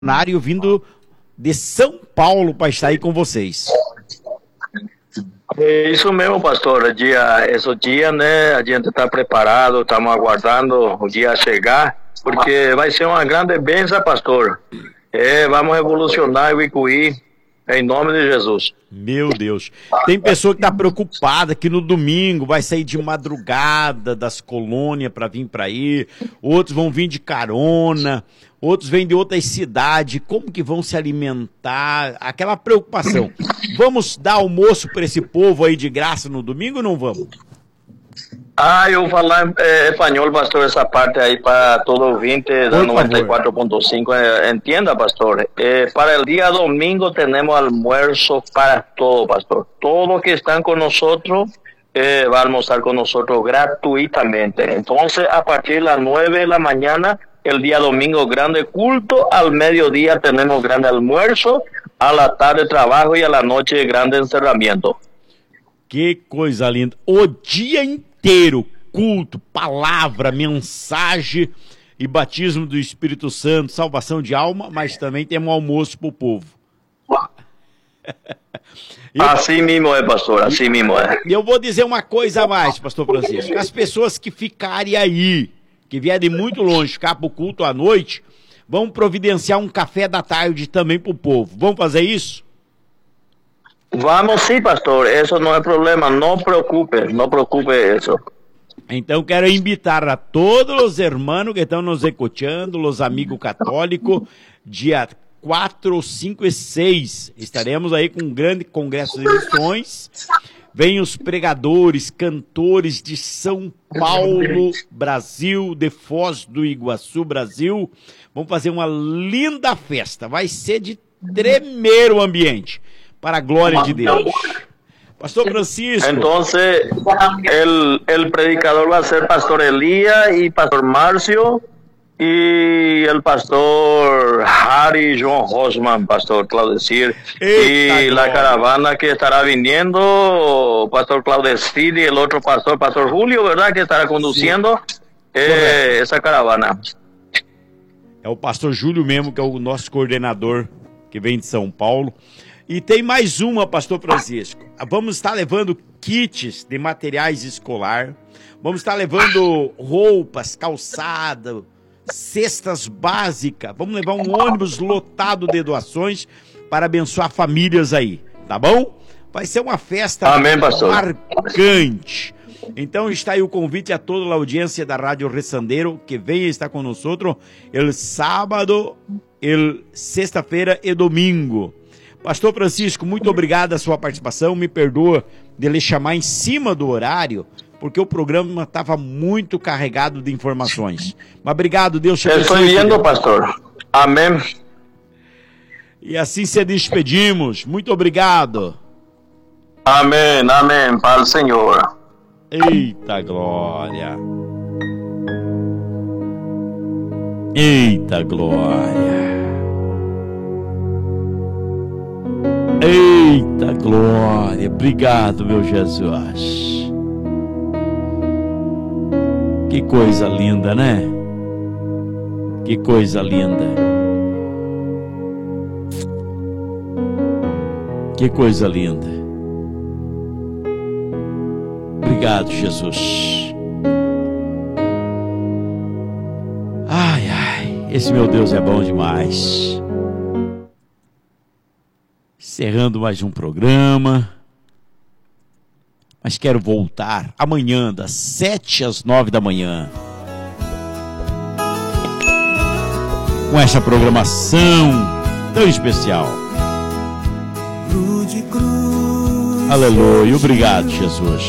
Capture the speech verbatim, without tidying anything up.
missionário vindo de São Paulo para estar aí com vocês. É isso mesmo, pastor. Dia, esse dia, né, a gente está preparado, estamos aguardando o dia chegar, porque vai ser uma grande bênção, pastor. É, vamos revolucionar o Icuí, em nome de Jesus. Meu Deus. Tem pessoa que está preocupada que no domingo vai sair de madrugada das colônias para vir para aí, outros vão vir de carona, outros vêm de outras cidades, como que vão se alimentar? Aquela preocupação. Vamos dar almoço para esse povo aí de graça no domingo ou não vamos? Ah, eu vou falar eh, espanhol, pastor, essa parte aí para todo ouvinte da noventa e quatro ponto cinco. Eh, entenda, pastor. Eh, para o dia domingo temos almuerzo para todo, pastor. Todos que estão com nós eh, vão almoçar com nós gratuitamente. Então, a partir das nueve da manhã, o dia domingo, grande culto. Al mediodía temos grande almuerzo. A la tarde, trabalho e a la noche, grande encerramento. Que coisa linda. O dia inteiro, culto, palavra, mensagem e batismo do Espírito Santo, salvação de alma, mas também temos um almoço para o povo. Eu, assim mesmo é, pastor, assim mesmo é. E eu vou dizer uma coisa a mais, pastor Francisco. As pessoas que ficarem aí, que vierem muito longe, ficar para o culto à noite, vão providenciar um café da tarde também para o povo. Vamos fazer isso? Vamos sim, pastor, isso não é problema, não preocupe, não preocupe isso. Então quero invitar a todos os irmãos que estão nos escutando, os amigos católicos, dia quatro, cinco e seis, estaremos aí com um grande congresso de missões. Vem os pregadores, cantores de São Paulo, Brasil, de Foz do Iguaçu, Brasil. Vamos fazer uma linda festa, vai ser de tremer o ambiente. Para a glória de Deus. Pastor Francisco. Então, o predicador vai ser pastor Elías e pastor Márcio e o pastor Harry João Rosman, pastor Claudecir. E a caravana que estará vindo, o pastor Claudecir e o outro pastor, pastor Julio, ¿verdad? Que estará conduzindo eh, essa caravana. É o pastor Júlio mesmo, que é o nosso coordenador, que vem de São Paulo. E tem mais uma, pastor Francisco. Vamos estar levando kits de materiais escolar. Vamos estar levando roupas, calçada, cestas básicas. Vamos levar um ônibus lotado de doações para abençoar famílias aí. Tá bom? Vai ser uma festa Amém, pastor. marcante. Então está aí o convite a toda a audiência da Rádio Ressandeiro que venha estar conosco el sábado, el sexta-feira e domingo. Pastor Francisco, muito obrigado a sua participação. Me perdoa de lhe chamar em cima do horário, porque o programa estava muito carregado de informações. Mas obrigado, Deus te abençoe. Estou indo, pastor. Amém. E assim se despedimos. Muito obrigado. Amém, amém. Para o Senhor. Eita glória. Eita glória. Eita glória, obrigado, meu Jesus. Que coisa linda, né? Que coisa linda. Que coisa linda. Obrigado, Jesus. Ai, ai, esse meu Deus é bom demais. Encerrando mais um programa, mas quero voltar amanhã das sete às nove da manhã com essa programação tão especial. Aleluia, obrigado, Jesus.